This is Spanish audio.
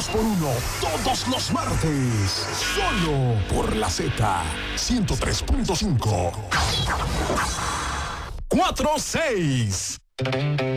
2x1 todos los martes. Solo por la Z 103.5. 4-6.